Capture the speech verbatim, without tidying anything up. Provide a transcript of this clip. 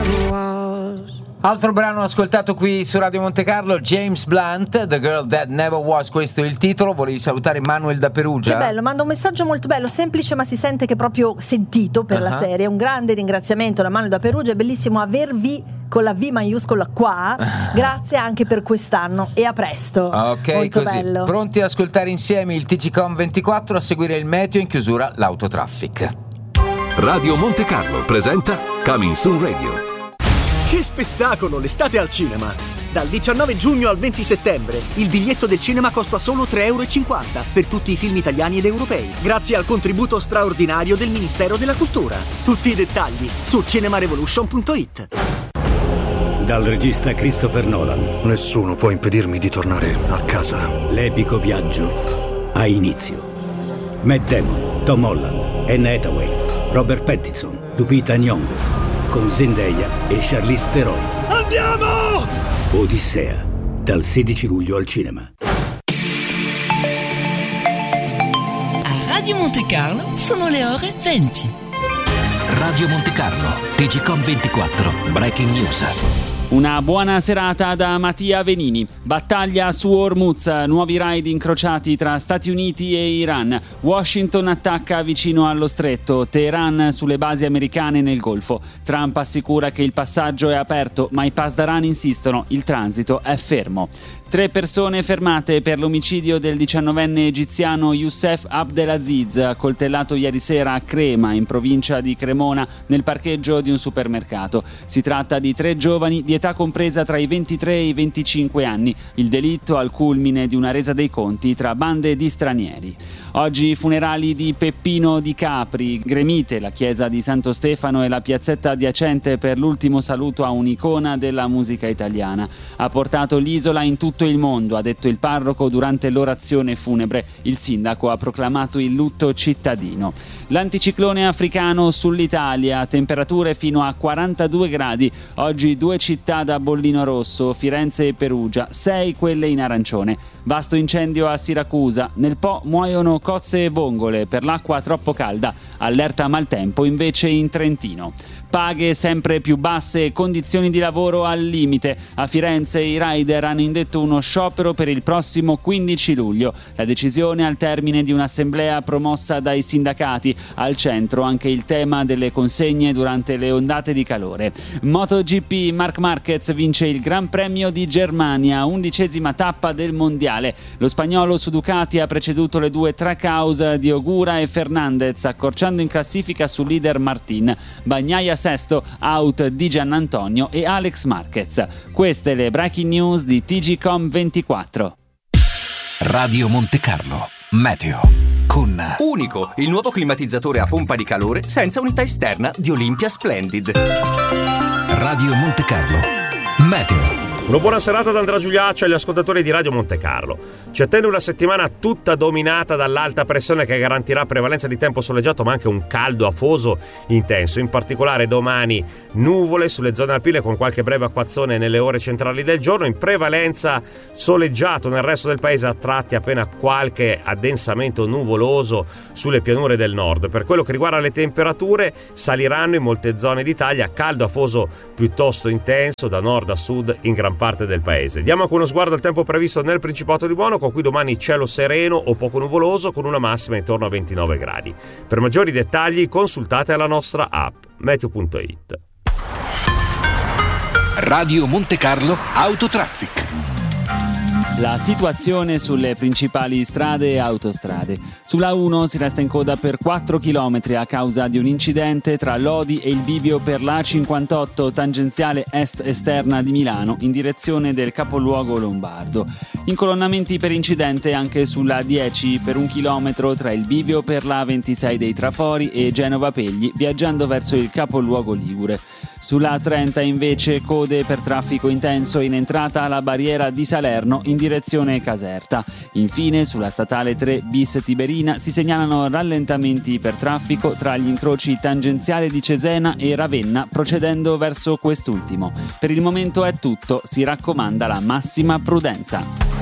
never was. Altro brano ascoltato qui su Radio Monte Carlo, James Blunt, The Girl That Never Was, questo è il titolo. Volevi salutare Manuel da Perugia? Che bello, manda un messaggio molto bello, semplice ma si sente che è proprio sentito per uh-huh. la serie. Un grande ringraziamento da Manuel da Perugia, è bellissimo avervi con la V maiuscola qua, grazie anche per quest'anno e a presto. Ok, molto così, bello. Pronti ad ascoltare insieme il T G Com ventiquattro, a seguire il meteo, in chiusura l'autotraffic. Radio Monte Carlo presenta Coming Soon Radio. Che spettacolo, l'estate al cinema! Dal diciannove giugno al venti settembre il biglietto del cinema costa solo tre e cinquanta euro per tutti i film italiani ed europei, grazie al contributo straordinario del Ministero della Cultura. Tutti i dettagli su cinemarevolution punto it. Dal regista Christopher Nolan. Nessuno può impedirmi di tornare a casa. L'epico viaggio ha inizio. Matt Damon, Tom Holland, Anne Hathaway, Robert Pattinson, Lupita Nyong'o, con Zendaya e Charlize Theron. Andiamo! Odissea, dal sedici luglio al cinema. A Radio Monte Carlo sono le ore venti. Radio Monte Carlo, T G Com ventiquattro, Breaking News. Una buona serata da Mattia Venini. Battaglia su Hormuz, nuovi raid incrociati tra Stati Uniti e Iran. Washington attacca vicino allo stretto, Teheran sulle basi americane nel Golfo. Trump assicura che il passaggio è aperto, ma i Pasdaran insistono, il transito è fermo. Tre persone fermate per l'omicidio del diciannovenne egiziano Youssef Abdelaziz, accoltellato ieri sera a Crema, in provincia di Cremona, nel parcheggio di un supermercato. Si tratta di tre giovani di età compresa tra i ventitré e i venticinque anni. Il delitto al culmine di una resa dei conti tra bande di stranieri. Oggi i funerali di Peppino Di Capri, gremite la chiesa di Santo Stefano e la piazzetta adiacente per l'ultimo saluto a un'icona della musica italiana. Ha portato l'isola in tutto il mondo, ha detto il parroco durante l'orazione funebre. Il sindaco ha proclamato il lutto cittadino. L'anticiclone africano sull'Italia, temperature fino a quarantadue gradi. Oggi due città da bollino rosso, Firenze e Perugia, sei quelle in arancione. Vasto incendio a Siracusa, nel Po muoiono cozze e vongole per l'acqua troppo calda. Allerta maltempo invece in Trentino. Paghe sempre più basse e condizioni di lavoro al limite. A Firenze i rider hanno indetto uno sciopero per il prossimo quindici luglio. La decisione al termine di un'assemblea promossa dai sindacati. Al centro anche il tema delle consegne durante le ondate di calore. MotoGP, Marc Marquez vince il Gran Premio di Germania, undicesima tappa del mondiale. Lo spagnolo su Ducati ha preceduto le due Trackhouse di Ogura e Fernandez, accorciando in classifica sul leader Martin. Bagnaia sesto, out di Giannantonio e Alex Marquez. Queste le breaking news di T G Com ventiquattro. Radio Monte Carlo, meteo. Con Unico, il nuovo climatizzatore a pompa di calore senza unità esterna di Olympia Splendid. Radio Monte Carlo, meteo. Una buona serata da Andrea Giuliaccio agli ascoltatori di Radio Monte Carlo. Ci attende una settimana tutta dominata dall'alta pressione che garantirà prevalenza di tempo soleggiato ma anche un caldo afoso intenso. In particolare domani nuvole sulle zone alpine con qualche breve acquazzone nelle ore centrali del giorno. In prevalenza soleggiato nel resto del paese, a tratti appena qualche addensamento nuvoloso sulle pianure del nord. Per quello che riguarda le temperature, saliranno in molte zone d'Italia, caldo afoso piuttosto intenso da nord a sud in gran parte del paese. Diamo anche uno sguardo al tempo previsto nel Principato di Monaco, qui domani cielo sereno o poco nuvoloso con una massima intorno a ventinove gradi. Per maggiori dettagli consultate la nostra app meteo punto it. Radio Monte Carlo Autotraffic. La situazione sulle principali strade e autostrade. Sulla uno si resta in coda per quattro chilometri a causa di un incidente tra Lodi e il bivio per la A cinquantotto tangenziale est esterna di Milano in direzione del capoluogo lombardo. Incolonnamenti per incidente anche sulla A dieci per un chilometro tra il bivio per la A ventisei dei Trafori e Genova Pegli viaggiando verso il capoluogo ligure. Sulla A trenta invece code per traffico intenso in entrata alla barriera di Salerno in direzione Caserta. Infine sulla statale tre bis Tiberina si segnalano rallentamenti per traffico tra gli incroci tangenziale di Cesena e Ravenna procedendo verso quest'ultimo. Per il momento è tutto, si raccomanda la massima prudenza.